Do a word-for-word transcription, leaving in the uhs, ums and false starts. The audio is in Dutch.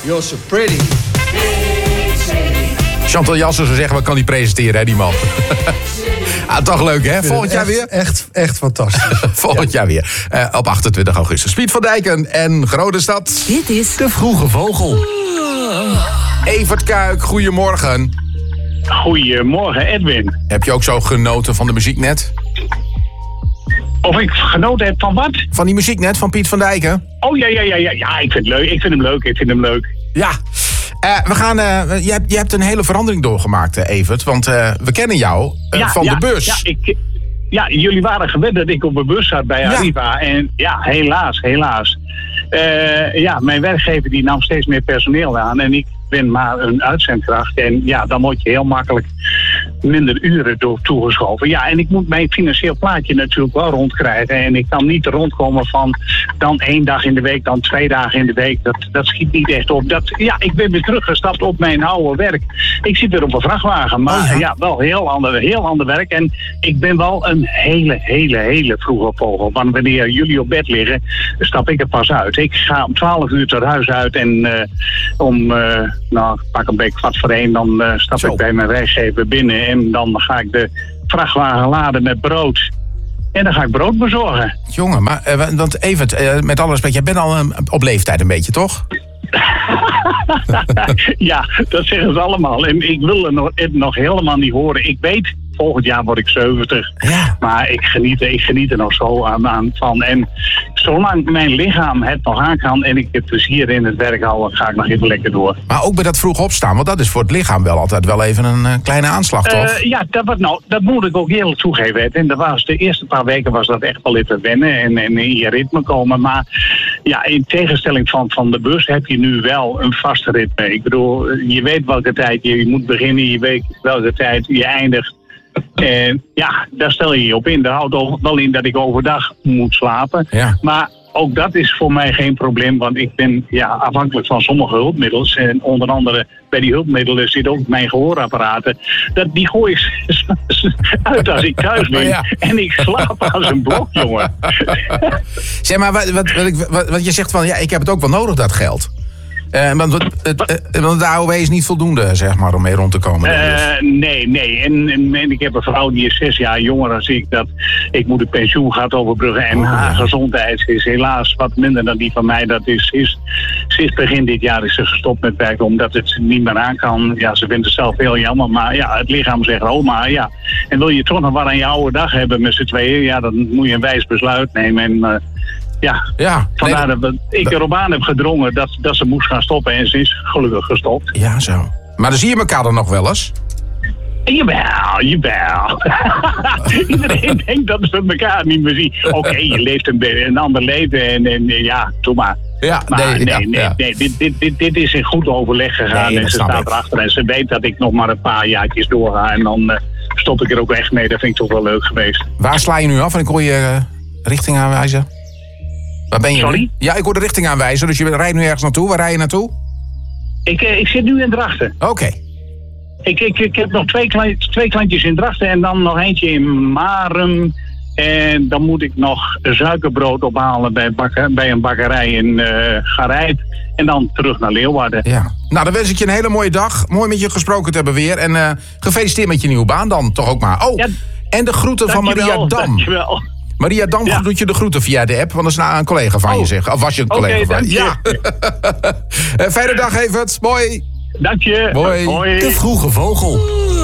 You're so pretty. Chantal Jansen zou zeggen, wat kan die presenteren, hè, die man? Ah, toch leuk, hè? Volgend jaar echt, weer? Echt, echt fantastisch. Volgend ja. jaar weer. Uh, op achtentwintig augustus. Piet van Dijken en Gronestad. Dit is De Vroege Vogel. Evert Kuik, goedemorgen. Goedemorgen, Edwin. Heb je ook zo genoten van de muziek net? Of ik genoten heb van wat? Van die muziek net, van Piet van Dijken? Oh ja, ja, ja, ja. Ja, ik vind het leuk. Ik vind hem leuk. Ik vind hem leuk. Ja. Uh, we gaan, uh, je, hebt, je hebt een hele verandering doorgemaakt, uh, Evert. Want uh, we kennen jou uh, ja, van ja, de bus. Ja, ik, ja, jullie waren gewend dat ik op een bus zat bij Ja. Arriva. En ja, helaas, helaas. Uh, ja, mijn werkgever die nam steeds meer personeel aan. En ik ben maar een uitzendkracht. En ja, dan word je heel makkelijk minder uren door toegeschoven. Ja, en ik moet mijn financieel plaatje natuurlijk wel rondkrijgen. En ik kan niet rondkomen van dan één dag in de week, dan twee dagen in de week. Dat, dat schiet niet echt op. Dat, ja, ik ben weer teruggestapt op mijn oude werk. Ik zit weer op een vrachtwagen, maar oh ja. ja, wel heel ander, heel ander werk. En ik ben wel een hele, hele, hele vroege vogel. Want wanneer jullie op bed liggen, stap ik er pas uit. Ik ga om twaalf uur het huis uit en uh, om, uh, nou, pak een beetje kwart voor één, dan uh, stap Zo. ik bij mijn werkgever binnen. En dan ga ik de vrachtwagen laden met brood. En dan ga ik brood bezorgen. Jongen, maar uh, want Evert, uh, met alle respect, jij bent al uh, op leeftijd een beetje, toch? Ja, dat zeggen ze allemaal. En ik wil er nog, het nog helemaal niet horen. Ik weet, volgend jaar word ik zeventig. Ja. Maar ik geniet, ik geniet er nog zo aan, aan van. En zolang mijn lichaam het nog aan kan en ik het plezier in het werk hou, ga ik nog even lekker door. Maar ook bij dat vroeg opstaan, want dat is voor het lichaam wel altijd wel even een uh, kleine aanslag, toch? Uh, ja, dat, wat nou, dat moet ik ook eerlijk toegeven. En dat was, de eerste paar weken was dat echt wel even wennen en, en in je ritme komen. Maar ja, in tegenstelling van, van de bus heb je nu wel een vaste ritme. Ik bedoel, je weet welke tijd je moet beginnen, je weet welke tijd je eindigt. En ja, daar stel je je op in. Dat houdt ook wel in dat ik overdag moet slapen. Ja. Maar ook dat is voor mij geen probleem, want ik ben ja, afhankelijk van sommige hulpmiddels. En onder andere bij die hulpmiddelen zitten ook mijn gehoorapparaten. Dat, die gooi ik uit als ik thuis ben. Ja. En ik slaap als een blok, jongen. Zeg maar, wat, wat, wat, wat, wat je zegt van, ja, ik heb het ook wel nodig, dat geld. Uh, want, het, het, uh, want de A O W is niet voldoende, zeg maar, om mee rond te komen. Uh, nee, nee. En, en, en ik heb een vrouw die is zes jaar jonger dan ik. Dat ik moet de pensioen gaat overbruggen. En oh, haar ja. gezondheid is helaas wat minder dan die van mij. Dat is, is sinds begin dit jaar is ze gestopt met werken, omdat het niet meer aan kan. Ja, ze vindt het zelf heel jammer. Maar ja, het lichaam zegt, oh, maar ja. En wil je toch nog wat aan je oude dag hebben met z'n tweeën? Ja, dan moet je een wijs besluit nemen. En uh, Ja, ja, vandaar nee, dat ik erop aan heb gedrongen dat, dat ze moest gaan stoppen en ze is gelukkig gestopt. Ja, zo. Maar dan zie je elkaar dan nog wel eens? Jawel, jawel. Iedereen denkt dat ze elkaar niet meer zien. Oké, okay, je leeft een, een ander leven en, en ja, doe maar. Ja, maar nee, nee, ja, nee, ja. nee dit, dit, dit, dit is in goed overleg gegaan nee, en ze staat ik. erachter. En ze weet dat ik nog maar een paar jaartjes doorga en dan uh, stop ik er ook echt mee. Dat vind ik toch wel leuk geweest. Waar sla je nu af? En ik hoor je uh, richting aanwijzen. Waar ben je? Sorry? Nu? Ja, ik hoor de richting aanwijzen, dus je rijdt nu ergens naartoe. Waar rij je naartoe? Ik, uh, ik zit nu in Drachten. Oké. Okay. Ik, ik, ik heb nog twee, klantjes, twee klantjes in Drachten en dan nog eentje in Marum. En dan moet ik nog suikerbrood ophalen bij, bakker, bij een bakkerij in uh, Garijp. En dan terug naar Leeuwarden. Ja. Nou, dan wens ik je een hele mooie dag. Mooi met je gesproken te hebben weer. En uh, gefeliciteerd met je nieuwe baan dan, toch ook maar. Oh, ja, en de groeten van Maria Dam. Dankjewel. Maria Dam ja. doet je de groeten via de app, want dat is nou een collega van oh. je, zeg. Of was je een collega okay, van je? Ja. uh, fijne dag, Evert. Mooi. Dank je. Mooi. Mooi. De Vroege Vogel.